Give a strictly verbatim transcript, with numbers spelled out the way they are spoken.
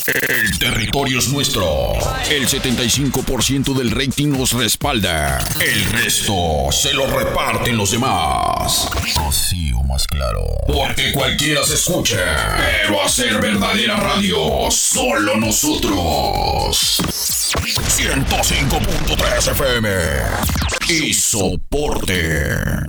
El territorio es nuestro. El setenta y cinco por ciento del rating nos respalda. El resto se lo reparten los demás. Así o más claro. Porque cualquiera se escucha. Pero hacer verdadera radio, solo nosotros. ciento cinco punto tres F M. Y soporte.